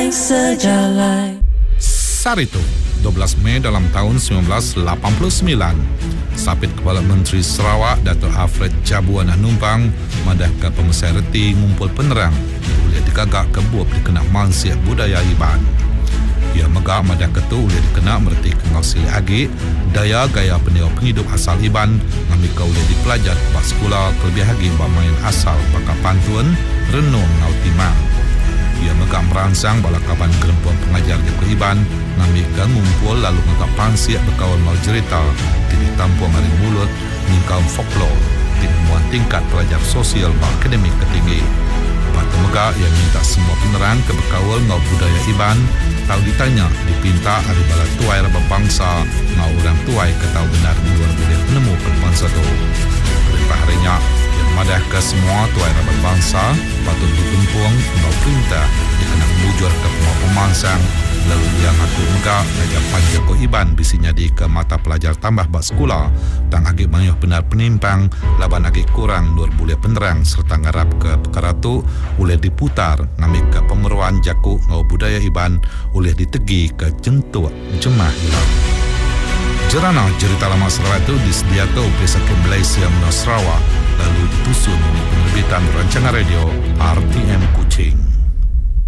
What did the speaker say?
Damai sejalan. Sarito, 12 Mei dalam tahun 1989, Sapit Kepala Menteri Sarawak Dato' Alfred Jabuan Numpang madah ke Pemesai Reti ngumpul penerang boleh digagak ke buah dikena mansiat budaya Iban. Ia megak madah ketu boleh dikena mereti kengau sili agi daya gaya peniup-penghidup asal Iban ngambil ke boleh dipelajar ke sekolah kelebih lagi main asal bakal pantun renung ngau timang. Ia megak merangsang bala kaban gerempuan pengajar di Iban ngambil ke ngumpul lalu megak pansiak berkawan mau cerita di tampuang hari mulut ngingkau folklore di pemuan tingkat pelajar sosial akademik ketinggi. Batu megak yang minta semua penerang ke berkawal ngau budaya Iban tahu ditanya dipinta hari bala tuai raba bangsa ngau orang tuai ke tahu benar di luar boleh penemu ke bangsa tu. Perintah harinya yang madah ke semua tuai raba bangsa patut digempung ngau perintah dikenang bujur ke semua pemansang lalu dia ngaku megak ngajak panjang ko Iban bisinya di ke mata pelajar tambah bak sekolah tang agak banyak benar penimpang laban agak kurang luar boleh penerang serta ngarap ke perkara tu boleh diputar ngambil ke pemeruan jaku ngau budaya Iban boleh ditegi ke jentuk jemah hilang. Jerana cerita lama Sarawak itu disediakan oleh Sakit Malaysia Menang Sarawak lalu ditusun oleh penerbitan rancangan radio RTM Kuching.